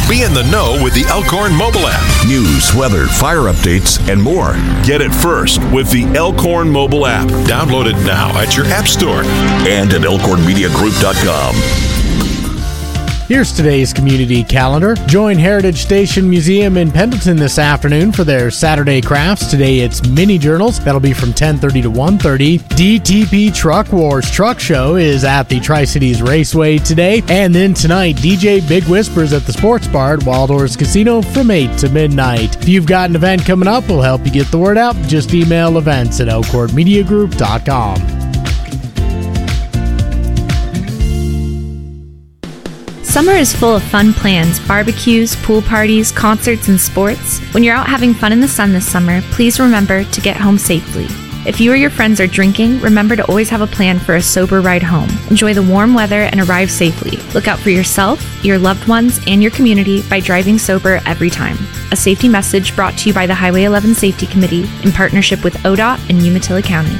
Be in the know with the Elkhorn mobile app. News, weather, fire updates, and more. Get it first with the Elkhorn mobile app. Download it now at your app store. And at elkhornmediagroup.com. Here's today's community calendar. Join Heritage Station Museum in Pendleton this afternoon for their Saturday crafts. Today it's mini journals. That'll be from 10:30 to 1:30. DTP Truck Wars Truck Show is at the Tri-Cities Raceway today. And then tonight, DJ Big Whispers at the Sports Bar at Waldorf's Casino from 8 to midnight. If you've got an event coming up, we'll help you get the word out. Just email events@elkhornmediagroup.com. Summer is full of fun plans, barbecues, pool parties, concerts, and sports. When you're out having fun in the sun this summer, please remember to get home safely. If you or your friends are drinking, remember to always have a plan for a sober ride home. Enjoy the warm weather and arrive safely. Look out for yourself, your loved ones, and your community by driving sober every time. A safety message brought to you by the Highway 11 Safety Committee in partnership with ODOT and Umatilla County.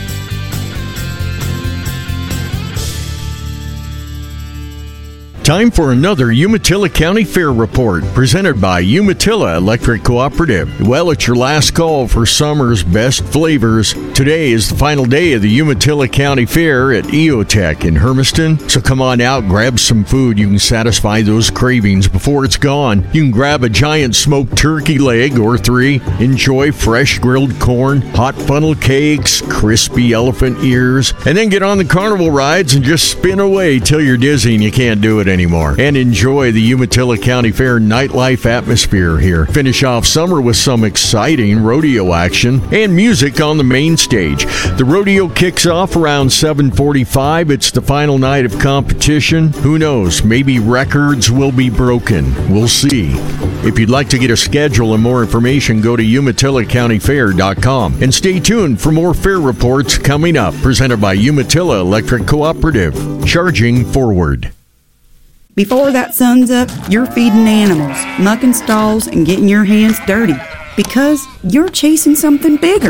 Time for another Umatilla County Fair Report, presented by Umatilla Electric Cooperative. Well, it's your last call for summer's best flavors. Today is the final day of the Umatilla County Fair at EOTech in Hermiston. So come on out, grab some food. You can satisfy those cravings before it's gone. You can grab a giant smoked turkey leg or 3. Enjoy fresh grilled corn, hot funnel cakes, crispy elephant ears, and then get on the carnival rides and just spin away till you're dizzy and you can't do it anymore. And enjoy the Umatilla County Fair nightlife atmosphere here. Finish off summer with some exciting rodeo action and music on the main stage. The rodeo kicks off around 7:45. It's the final night of competition. Who knows? Maybe records will be broken. We'll see. If you'd like to get a schedule and more information, go to UmatillaCountyFair.com. And stay tuned for more fair reports coming up, presented by Umatilla Electric Cooperative. Charging forward. Before that sun's up, you're feeding animals, mucking stalls, and getting your hands dirty because you're chasing something bigger.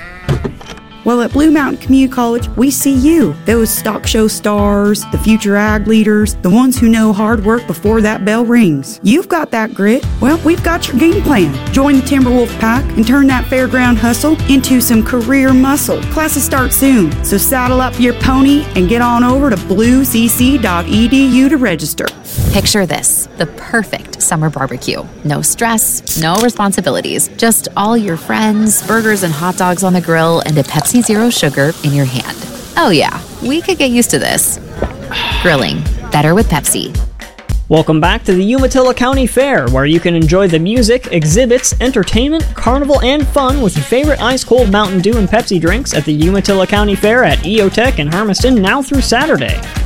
Well, at Blue Mountain Community College, we see you, those stock show stars, the future ag leaders, the ones who know hard work before that bell rings. You've got that grit. Well, we've got your game plan. Join the Timberwolf Pack and turn that fairground hustle into some career muscle. Classes start soon, so saddle up your pony and get on over to bluecc.edu to register. Picture this, the perfect summer barbecue. No stress, no responsibilities, just all your friends, burgers and hot dogs on the grill, and a Pepsi Zero Sugar in your hand. Oh yeah, we could get used to this. Grilling, better with Pepsi. Welcome back to the Umatilla County Fair, where you can enjoy the music, exhibits, entertainment, carnival, and fun with your favorite ice-cold Mountain Dew and Pepsi drinks at the Umatilla County Fair at EOTech in Hermiston now through Saturday.